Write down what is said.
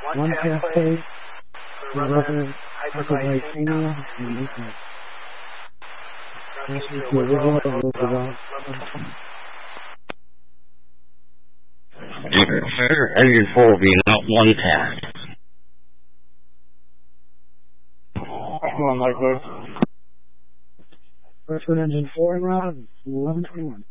one half page, rubber hyperglycemia, and weakness. This is the original Roosevelt. Engine 4 being out one task. Come on, Mike. First one, engine 4 and round 1121.